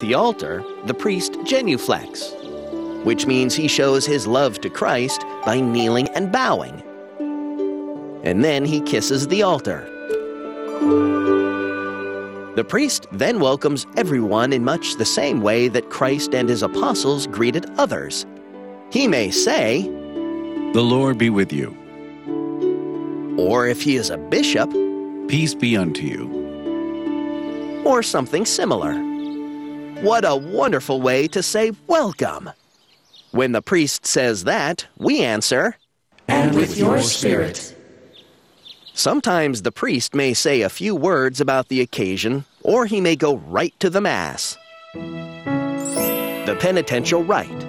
the altar, the priest genuflects, which means he shows his love to Christ by kneeling and bowing. And then he kisses the altar. The priest then welcomes everyone in much the same way that Christ and his apostles greeted others. He may say, "The Lord be with you." Or if he is a bishop, "Peace be unto you." Or something similar. What a wonderful way to say welcome! When the priest says that, we answer, "And with your spirit." Sometimes the priest may say a few words about the occasion, or he may go right to the Mass. The penitential rite.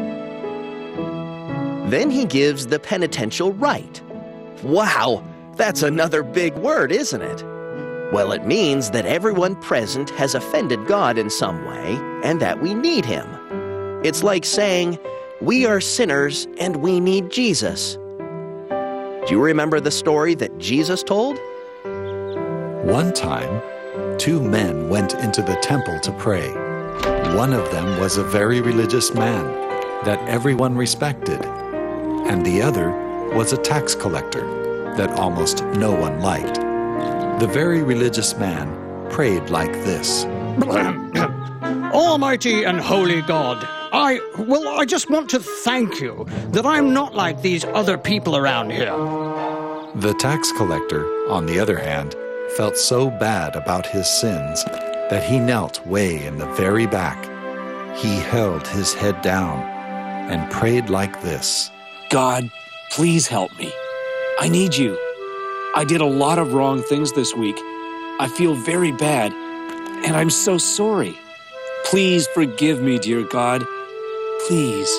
Then he gives the penitential rite. Wow, that's another big word, isn't it? Well, it means that everyone present has offended God in some way, and that we need Him. It's like saying, we are sinners and we need Jesus. Do you remember the story that Jesus told? One time, 2 men went into the temple to pray. One of them was a very religious man that everyone respected, and the other was a tax collector that almost no one liked. The very religious man prayed like this. Almighty and holy God, I just want to thank you that I'm not like these other people around here. The tax collector, on the other hand, felt so bad about his sins that he knelt way in the very back. He held his head down and prayed like this. God, please help me. I need you. I did a lot of wrong things this week. I feel very bad, and I'm so sorry. Please forgive me, dear God. Please.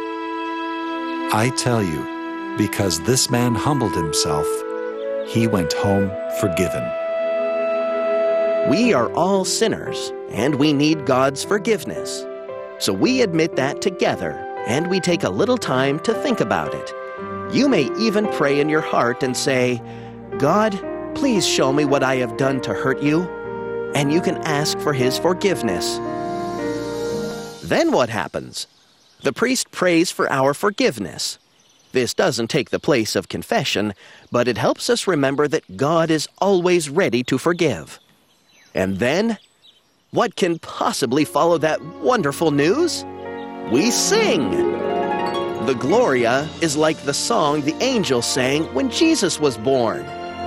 I tell you, because this man humbled himself, he went home forgiven. We are all sinners, and we need God's forgiveness. So we admit that together, and we take a little time to think about it. You may even pray in your heart and say, God, please show me what I have done to hurt you, and you can ask for His forgiveness. Then what happens? The priest prays for our forgiveness. This doesn't take the place of confession, but it helps us remember that God is always ready to forgive. And then, what can possibly follow that wonderful news? We sing! The Gloria is like the song the angels sang when Jesus was born.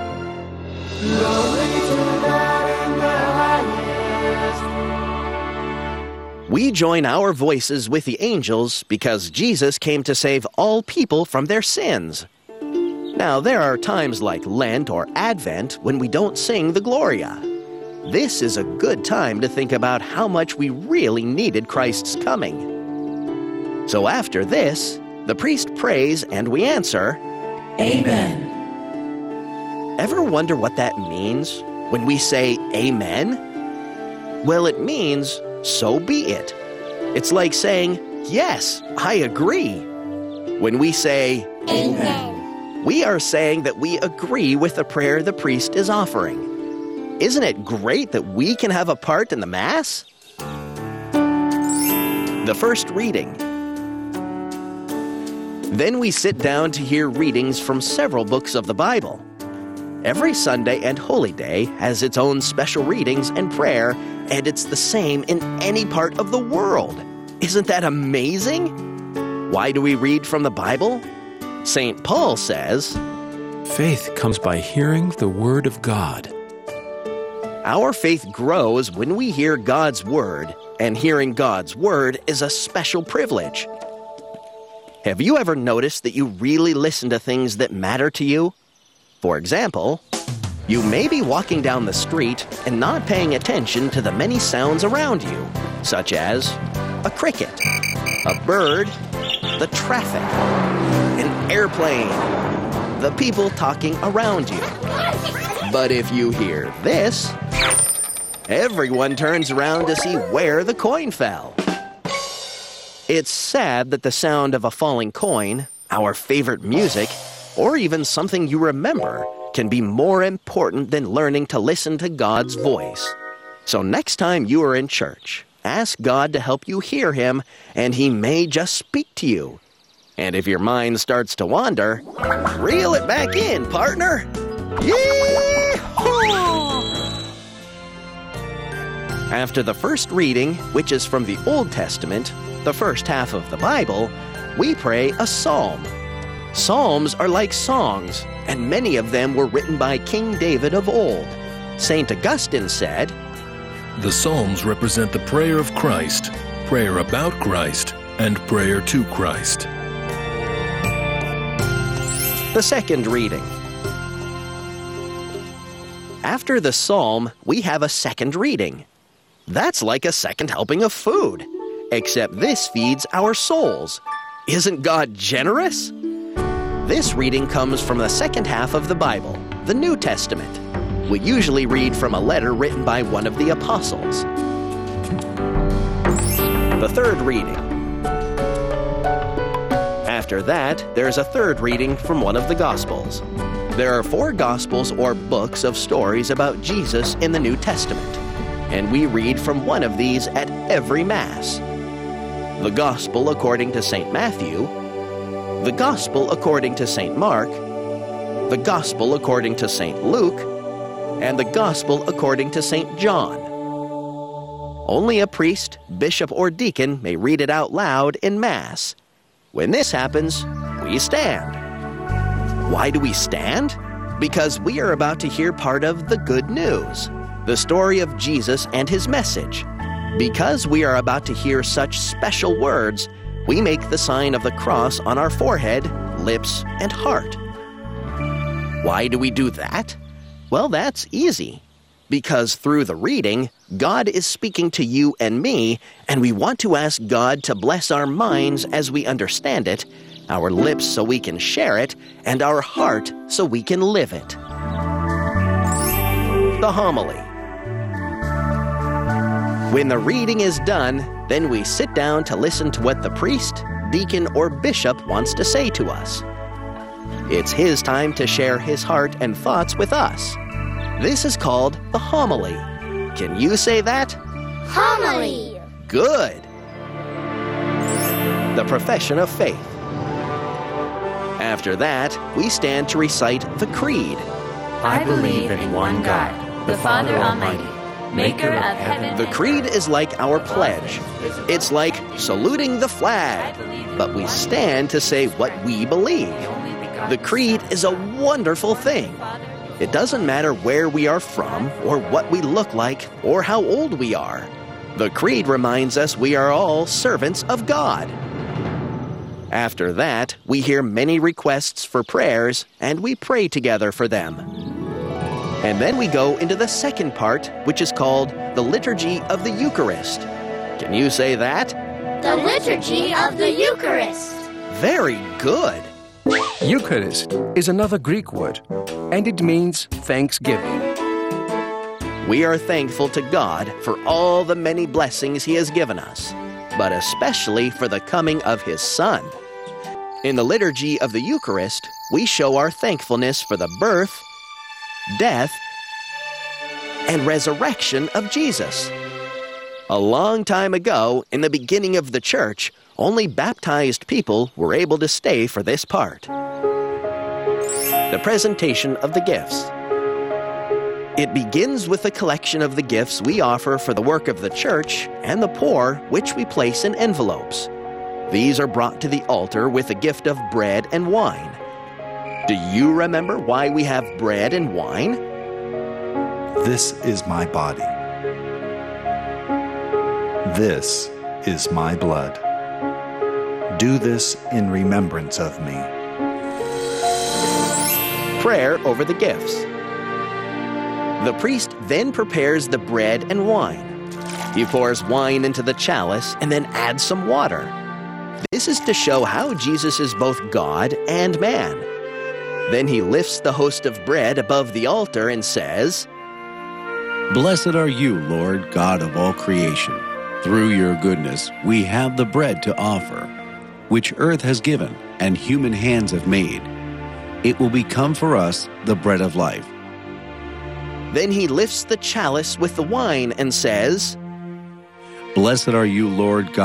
We join our voices with the angels because Jesus came to save all people from their sins. Now, there are times like Lent or Advent when we don't sing the Gloria. This is a good time to think about how much we really needed Christ's coming. So after this, the priest prays and we answer, Amen. Ever wonder what that means when we say Amen? Well, it means, so be it. It's like saying, yes, I agree. When we say, Amen, we are saying that we agree with the prayer the priest is offering. Isn't it great that we can have a part in the Mass? The first reading. Then we sit down to hear readings from several books of the Bible. Every Sunday and Holy Day has its own special readings and prayer, and it's the same in any part of the world. Isn't that amazing? Why do we read from the Bible? St. Paul says, Faith comes by hearing the Word of God. Our faith grows when we hear God's Word, and hearing God's Word is a special privilege. Have you ever noticed that you really listen to things that matter to you? For example, you may be walking down the street and not paying attention to the many sounds around you, such as a cricket, a bird, the traffic, an airplane, the people talking around you. But if you hear this, everyone turns around to see where the coin fell. It's sad that the sound of a falling coin, our favorite music, or even something you remember can be more important than learning to listen to God's voice. So next time you are in church, ask God to help you hear Him, and He may just speak to you. And if your mind starts to wander, reel it back in, partner. Yee-haw! After the first reading, which is from the Old Testament, the first half of the Bible, we pray a psalm. Psalms are like songs, and many of them were written by King David of old. St. Augustine said, "The Psalms represent the prayer of Christ, prayer about Christ, and prayer to Christ." The second reading. After the psalm, we have a second reading. That's like a second helping of food, except this feeds our souls. Isn't God generous? This reading comes from the second half of the Bible, the New Testament. We usually read from a letter written by one of the apostles. The third reading. After that, there's a third reading from one of the Gospels. There are 4 Gospels or books of stories about Jesus in the New Testament, and we read from one of these at every Mass. The Gospel according to St. Matthew, the Gospel according to St. Mark, the Gospel according to St. Luke, and the Gospel according to St. John. Only a priest, bishop, or deacon may read it out loud in Mass. When this happens, we stand. Why do we stand? Because we are about to hear part of the good news, the story of Jesus and His message. Because we are about to hear such special words, we make the sign of the cross on our forehead, lips, and heart. Why do we do that? Well, that's easy. Because through the reading, God is speaking to you and me, and we want to ask God to bless our minds as we understand it, our lips so we can share it, and our heart so we can live it. The homily. When the reading is done, then we sit down to listen to what the priest, deacon, or bishop wants to say to us. It's his time to share his heart and thoughts with us. This is called the homily. Can you say that? Homily. Good. The profession of faith. After that, we stand to recite the Creed. I believe in one God, the Father Almighty, maker of heaven. The Creed is like our pledge. It's like saluting the flag, but we stand to say what we believe. The Creed is a wonderful thing. It doesn't matter where we are from, or what we look like, or how old we are. The Creed reminds us we are all servants of God. After that, we hear many requests for prayers, and we pray together for them. And then we go into the second part, which is called the Liturgy of the Eucharist. Can you say that? The Liturgy of the Eucharist. Very good. Eucharist is another Greek word, and it means thanksgiving. We are thankful to God for all the many blessings He has given us, but especially for the coming of His Son. In the Liturgy of the Eucharist, we show our thankfulness for the birth, death, and resurrection of Jesus. A long time ago, in the beginning of the Church, only baptized people were able to stay for this part. The presentation of the gifts. It begins with a collection of the gifts we offer for the work of the Church and the poor, which we place in envelopes. These are brought to the altar with a gift of bread and wine. Do you remember why we have bread and wine? This is my body. This is my blood. Do this in remembrance of me. Prayer over the gifts. The priest then prepares the bread and wine. He pours wine into the chalice and then adds some water. This is to show how Jesus is both God and man. Then he lifts the host of bread above the altar and says, Blessed are you, Lord God of all creation. Through your goodness, we have the bread to offer, which earth has given and human hands have made. It will become for us the bread of life. Then he lifts the chalice with the wine and says, Blessed are you, Lord God